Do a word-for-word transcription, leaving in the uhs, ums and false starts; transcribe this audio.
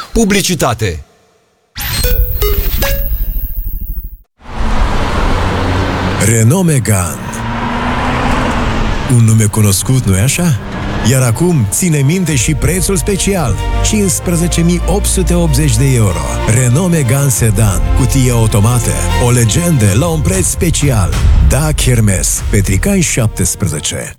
Publicitate. Renault Megane. Un nume cunoscut, nu-i așa? Iar acum ține minte și prețul special, cincisprezece mii opt sute optzeci de euro. Renault Megane Sedan, cutie automată, o legendă la un preț special. Da, Hermes, Petricani șaptesprezece.